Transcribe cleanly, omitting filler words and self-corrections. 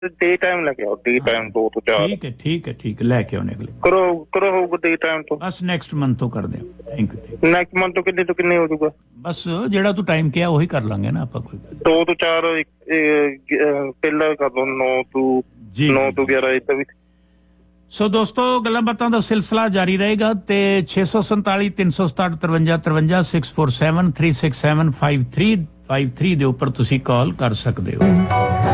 ਡੇ time ਲੈ ਕੇ ਆਓ, ਡੇ time 2 ਤੋਂ 4। ਠੀਕ ਹੈ ਠੀਕ ਹੈ ਠੀਕ ਹੈ, ਲੈ ਕੇ ਆਉਣੇ ਅਗਲੇ ਕਰੋ ਹੋਊਗਾ ਡੇ ਟਾਈਮ ਤੋਂ। ਬਸ ਨੈਕਸਟ ਮੰਥ ਤੋਂ ਕਰਦੇ ਹਾਂ। Thank you. ਨੈਕਸਟ ਮੰਥ ਤੋਂ ਕਿੰਨੇ ਹੋ ਜਾਊਗਾ? ਬਸ ਜਿਹੜਾ ਤੂੰ ਟਾਈਮ ਕਿਹਾ ਉਹੀ ਕਰ ਲਾਂਗੇ ਨਾ ਆਪਾਂ। ਕੋਈ 2 ਤੋਂ 4 ਪਹਿਲਾਂ ਕਰ ਲਓ 9 ਤੋਂ 11 ਇੱਦਾਂ ਵੀ। ਸੋ ਦੋਸਤੋ, ਗੱਲਾਂ ਬਾਤਾਂ ਦਾ ਸਿਲਸਿਲਾ ਜਾਰੀ ਰਹੇਗਾ ਤੇ 647 367 53 53 647 367 5353 ਦੇ ਉੱਪਰ ਤੁਸੀਂ ਕਾਲ ਕਰ ਸਕਦੇ ਹੋ।